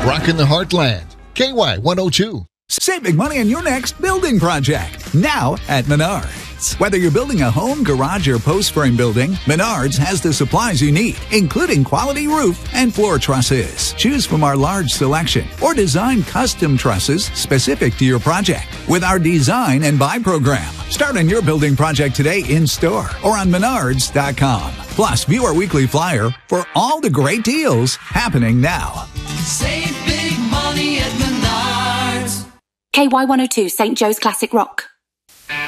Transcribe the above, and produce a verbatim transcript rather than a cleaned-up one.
rocking the heartland. K Y one oh two. Save big money on your next building project, now at Menards. Whether you're building a home, garage, or post frame building, Menards has the supplies you need, including quality roof and floor trusses. Choose from our large selection or design custom trusses specific to your project with our design and buy program. Start on your building project today in store or on menards dot com. Plus, view our weekly flyer for all the great deals happening now. Save big money at Menards. K Y one oh two, Saint Joe's Classic Rock.